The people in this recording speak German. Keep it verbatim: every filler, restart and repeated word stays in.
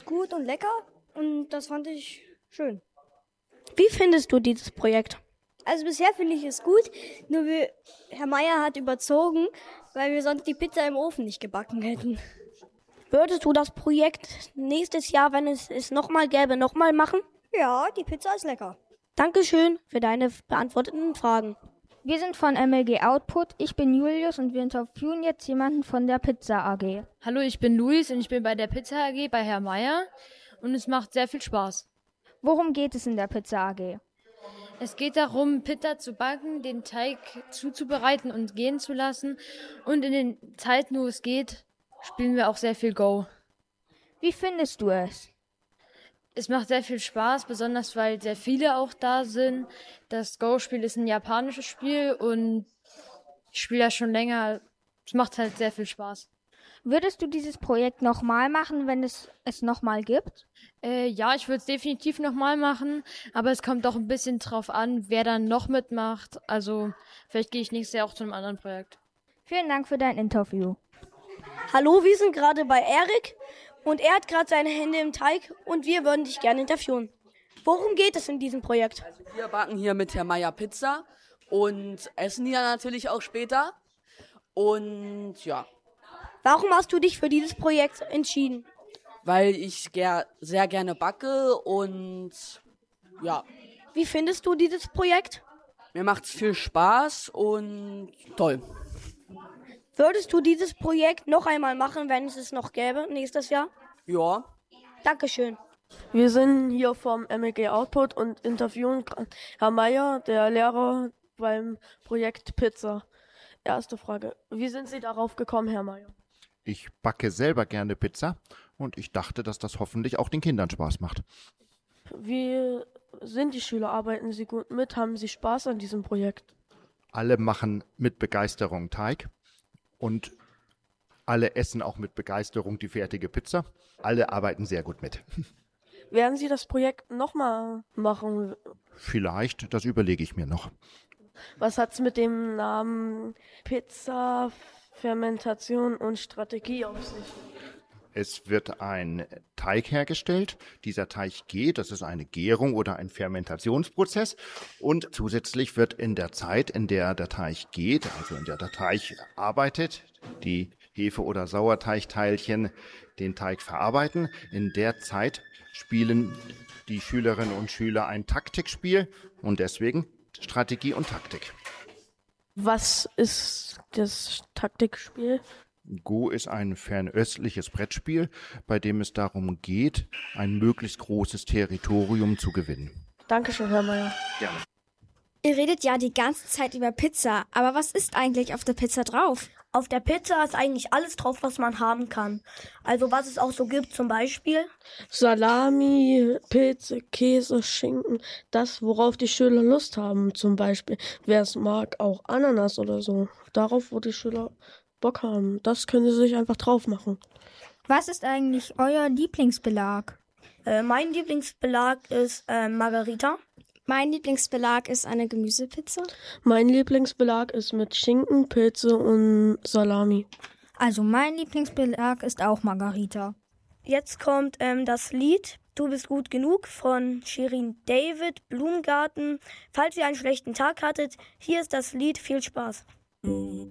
gut und lecker und das fand ich schön. Wie findest du dieses Projekt? Also bisher finde ich es gut, nur wir, Herr Meier hat überzogen, weil wir sonst die Pizza im Ofen nicht gebacken hätten. Würdest du das Projekt nächstes Jahr, wenn es es nochmal gäbe, nochmal machen? Ja, die Pizza ist lecker. Dankeschön für deine beantworteten Fragen. Wir sind von M L G Output. Ich bin Julius und wir interviewen jetzt jemanden von der Pizza A G. Hallo, ich bin Luis und ich bin bei der Pizza A G bei Herrn Meier und es macht sehr viel Spaß. Worum geht es in der Pizza A G? Es geht darum, Pizza zu backen, den Teig zuzubereiten und gehen zu lassen. Und in den Zeiten, wo es geht, spielen wir auch sehr viel Go. Wie findest du es? Es macht sehr viel Spaß, besonders weil sehr viele auch da sind. Das Go-Spiel ist ein japanisches Spiel und ich spiele ja schon länger. Es macht halt sehr viel Spaß. Würdest du dieses Projekt nochmal machen, wenn es es nochmal gibt? Äh, ja, ich würde es definitiv nochmal machen, aber es kommt auch ein bisschen drauf an, wer dann noch mitmacht. Also vielleicht gehe ich nächstes Jahr auch zu einem anderen Projekt. Vielen Dank für dein Interview. Hallo, wir sind gerade bei Erik und er hat gerade seine Hände im Teig und wir würden dich gerne interviewen. Worum geht es in diesem Projekt? Also wir backen hier mit Herrn Meier Pizza und essen die dann natürlich auch später. Und ja. Warum hast du dich für dieses Projekt entschieden? Weil ich ger- sehr gerne backe und ja. Wie findest du dieses Projekt? Mir macht's viel Spaß und toll. Würdest du dieses Projekt noch einmal machen, wenn es es noch gäbe, nächstes Jahr? Ja. Dankeschön. Wir sind hier vom M L G Output und interviewen Herrn Meier, der Lehrer beim Projekt Pizza. Erste Frage. Wie sind Sie darauf gekommen, Herr Meier? Ich backe selber gerne Pizza und ich dachte, dass das hoffentlich auch den Kindern Spaß macht. Wie sind die Schüler? Arbeiten Sie gut mit? Haben Sie Spaß an diesem Projekt? Alle machen mit Begeisterung Teig und alle essen auch mit Begeisterung die fertige Pizza. Alle arbeiten sehr gut mit. Werden Sie das Projekt nochmal machen? Vielleicht, das überlege ich mir noch. Was hat's mit dem Namen Pizza, Fermentation und Strategie auf sich? Es wird ein Teig hergestellt. Dieser Teig geht, das ist eine Gärung oder ein Fermentationsprozess. Und zusätzlich wird in der Zeit, in der der Teig geht, also in der der Teig arbeitet, die Hefe- oder Sauerteigteilchen den Teig verarbeiten. In der Zeit spielen die Schülerinnen und Schüler ein Taktikspiel und deswegen Strategie und Taktik. Was ist das Taktikspiel? Go ist ein fernöstliches Brettspiel, bei dem es darum geht, ein möglichst großes Territorium zu gewinnen. Dankeschön, Herr Meier. Gerne. Ihr redet ja die ganze Zeit über Pizza, aber was ist eigentlich auf der Pizza drauf? Auf der Pizza ist eigentlich alles drauf, was man haben kann. Also was es auch so gibt, zum Beispiel Salami, Pilze, Käse, Schinken, das, worauf die Schüler Lust haben. Zum Beispiel, wer es mag, auch Ananas oder so. Darauf, wo die Schüler Bock haben. Das können sie sich einfach drauf machen. Was ist eigentlich euer Lieblingsbelag? Äh, mein Lieblingsbelag ist äh, Margarita. Mein Lieblingsbelag ist eine Gemüsepizza. Mein Lieblingsbelag ist mit Schinken, Pilze und Salami. Also mein Lieblingsbelag ist auch Margarita. Jetzt kommt ähm, das Lied Du bist gut genug von Shirin David, Blumengarten. Falls ihr einen schlechten Tag hattet, hier ist das Lied. Viel Spaß.